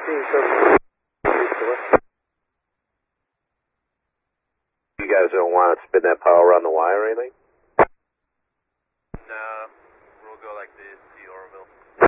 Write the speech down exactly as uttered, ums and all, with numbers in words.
fifteen seven. You guys don't want to spin that power around the wire or anything? No, we'll go like this to Oroville.